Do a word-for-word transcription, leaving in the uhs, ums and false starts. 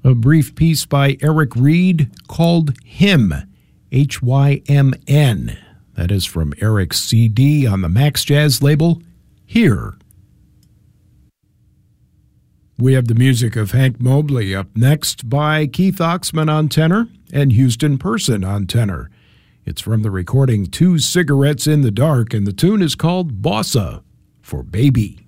A brief piece by Eric Reed called Hymn, H Y M N. That is from Eric's C D on the Max Jazz label, Here. We have the music of Hank Mobley up next by Keith Oxman on tenor and Houston Person on tenor. It's from the recording Two Cigarettes in the Dark, and the tune is called Bossa for Baby.